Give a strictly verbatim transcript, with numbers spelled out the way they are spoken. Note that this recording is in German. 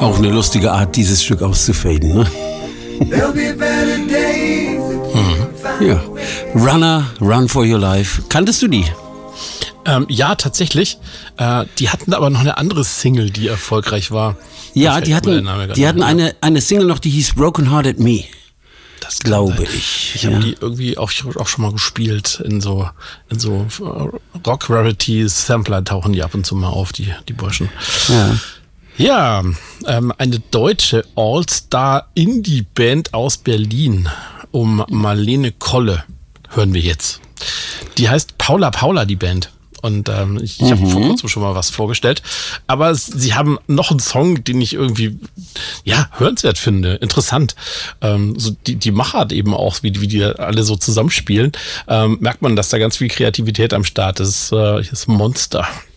Auch eine lustige Art, dieses Stück auszufaden, ne? Mhm. Ja. Runner, Run for Your Life. Kanntest du die? Ähm, ja, tatsächlich. Äh, die hatten aber noch eine andere Single, die erfolgreich war. Ja, die hatten, die hatten eine, eine Single noch, die hieß Broken Hearted Me. Das glaube sein. ich. Ich habe ja. die irgendwie auch, auch schon mal gespielt. In so, in so Rock-Rarity-Sampler tauchen die ab und zu mal auf, die, die Burschen. Ja. Ja, ähm, eine deutsche All-Star-Indie-Band aus Berlin um Marlene Kolle hören wir jetzt. Die heißt Paula Paula, die Band. Und ähm, ich, ich habe mhm. vor kurzem schon mal was vorgestellt. Aber es, sie haben noch einen Song, den ich irgendwie ja hörenswert finde, interessant. Ähm, so die, die Machart eben auch, wie, wie die alle so zusammenspielen, ähm, merkt man, dass da ganz viel Kreativität am Start ist. Äh, hier ist Monster.